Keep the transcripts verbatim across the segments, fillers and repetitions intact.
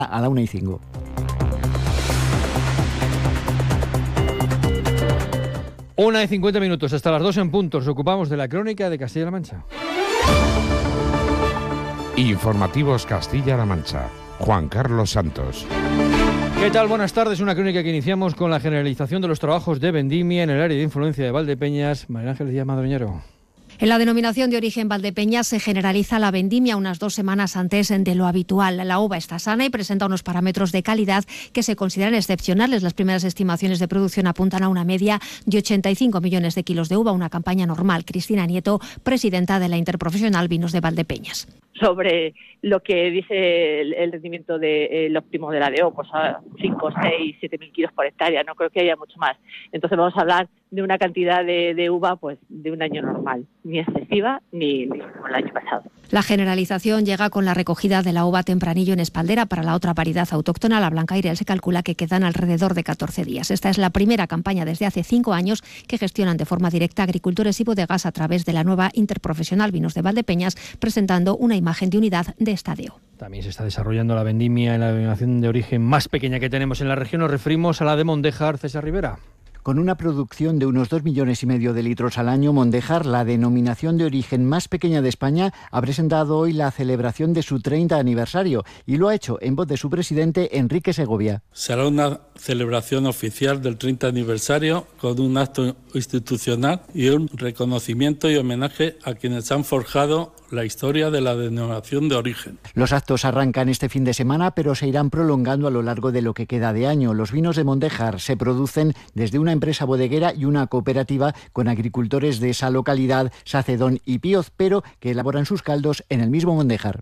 a la una y cinco. Una y cincuenta minutos, hasta las dos en punto. Nos ocupamos de la crónica de Castilla-La Mancha. Informativos Castilla-La Mancha. Juan Carlos Santos. ¿Qué tal? Buenas tardes. Una crónica que iniciamos con la generalización de los trabajos de vendimia en el área de influencia de Valdepeñas. María Ángeles Díaz Madroñero. En la denominación de origen Valdepeñas se generaliza la vendimia unas dos semanas antes de lo habitual. La uva está sana y presenta unos parámetros de calidad que se consideran excepcionales. Las primeras estimaciones de producción apuntan a una media de ochenta y cinco millones de kilos de uva, una campaña normal. Cristina Nieto, presidenta de la Interprofesional Vinos de Valdepeñas. Sobre lo que dice el, el rendimiento del de, óptimo de la D O, pues a cinco, seis, siete mil kilos por hectárea, no creo que haya mucho más. Entonces vamos a hablar de una cantidad de, de uva pues de un año normal, ni excesiva ni, ni como el año pasado. La generalización llega con la recogida de la uva tempranillo en espaldera. Para la otra variedad autóctona, la blanca Iriel, se calcula que quedan alrededor de catorce días. Esta es la primera campaña desde hace cinco años que gestionan de forma directa agricultores y bodegas a través de la nueva Interprofesional Vinos de Valdepeñas, presentando una imagen de unidad de estadio. También se está desarrollando la vendimia en la denominación de origen más pequeña que tenemos en la región. Nos referimos a la de Mondejar. César Rivera. Con una producción de unos dos millones y medio de litros al año, Mondejar, la denominación de origen más pequeña de España, ha presentado hoy la celebración de su treinta aniversario y lo ha hecho en voz de su presidente, Enrique Segovia. Será una celebración oficial del treinta aniversario con un acto institucional y un reconocimiento y homenaje a quienes han forjado la historia de la denominación de origen. Los actos arrancan este fin de semana, pero se irán prolongando a lo largo de lo que queda de año. Los vinos de Mondejar se producen desde una empresa bodeguera y una cooperativa con agricultores de esa localidad, Sacedón y Píoz, pero que elaboran sus caldos en el mismo Mondejar.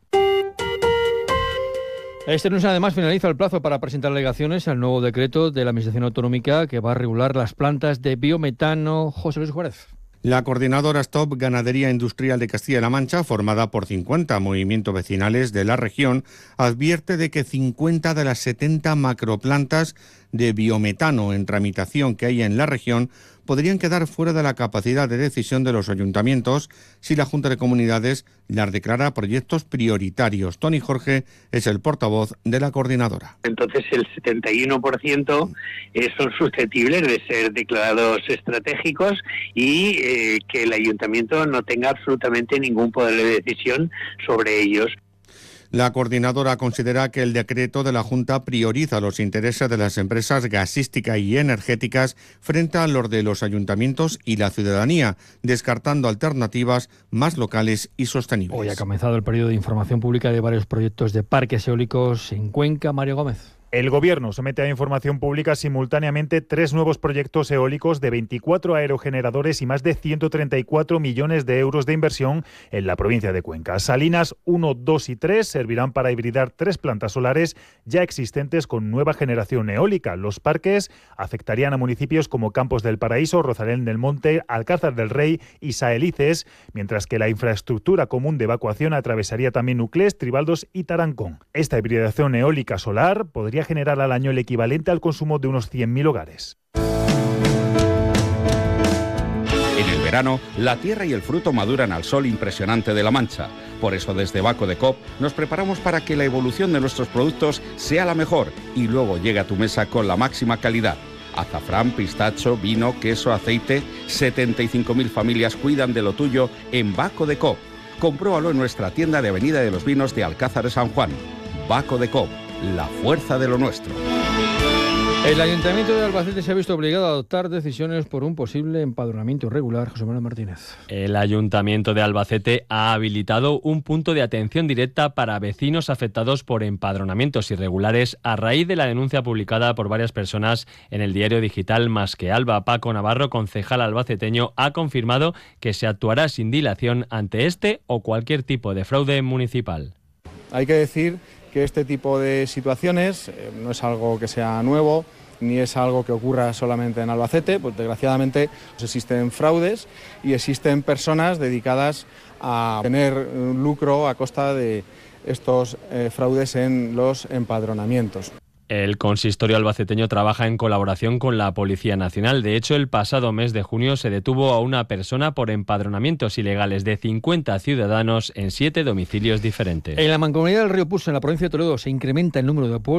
Este lunes además finaliza el plazo para presentar alegaciones al nuevo decreto de la Administración Autonómica que va a regular las plantas de biometano. José Luis Juárez. La coordinadora Stop Ganadería Industrial de Castilla-La Mancha, formada por cincuenta movimientos vecinales de la región, advierte de que cincuenta de las setenta macroplantas de biometano en tramitación que hay en la región podrían quedar fuera de la capacidad de decisión de los ayuntamientos si la Junta de Comunidades las declara proyectos prioritarios. Tony Jorge es el portavoz de la coordinadora. Entonces el setenta y uno por ciento eh, son susceptibles de ser declarados estratégicos y eh, que el ayuntamiento no tenga absolutamente ningún poder de decisión sobre ellos. La coordinadora considera que el decreto de la Junta prioriza los intereses de las empresas gasísticas y energéticas frente a los de los ayuntamientos y la ciudadanía, descartando alternativas más locales y sostenibles. Hoy ha comenzado el periodo de información pública de varios proyectos de parques eólicos en Cuenca. Mario Gómez. El Gobierno somete a información pública simultáneamente tres nuevos proyectos eólicos de veinticuatro aerogeneradores y más de ciento treinta y cuatro millones de euros de inversión en la provincia de Cuenca. Salinas uno, dos y tres servirán para hibridar tres plantas solares ya existentes con nueva generación eólica. Los parques afectarían a municipios como Campos del Paraíso, Rozalén del Monte, Alcázar del Rey y Saelices, mientras que la infraestructura común de evacuación atravesaría también Nuclés, Tribaldos y Tarancón. Esta hibridación eólica solar podría generar al año el equivalente al consumo de unos cien mil hogares. En el verano, la tierra y el fruto maduran al sol impresionante de La Mancha. Por eso desde Baco de Coop nos preparamos para que la evolución de nuestros productos sea la mejor y luego llegue a tu mesa con la máxima calidad. Azafrán, pistacho, vino, queso, aceite. setenta y cinco mil familias cuidan de lo tuyo en Baco de Coop. Compruébalo en nuestra tienda de Avenida de los Vinos de Alcázar de San Juan. Baco de Coop. La fuerza de lo nuestro. El Ayuntamiento de Albacete se ha visto obligado a adoptar decisiones por un posible empadronamiento irregular. José Manuel Martínez. El Ayuntamiento de Albacete ha habilitado un punto de atención directa para vecinos afectados por empadronamientos irregulares a raíz de la denuncia publicada por varias personas en el diario digital Más que Alba. Paco Navarro, concejal albaceteño, ha confirmado que se actuará sin dilación ante este o cualquier tipo de fraude municipal. Hay que decir que este tipo de situaciones eh, no es algo que sea nuevo, ni es algo que ocurra solamente en Albacete, pues desgraciadamente pues existen fraudes y existen personas dedicadas a tener lucro a costa de estos eh, fraudes en los empadronamientos. El consistorio albaceteño trabaja en colaboración con la Policía Nacional. De hecho, el pasado mes de junio se detuvo a una persona por empadronamientos ilegales de cincuenta ciudadanos en siete domicilios diferentes. En la Mancomunidad del Río Puso, en la provincia de Toledo, se incrementa el número de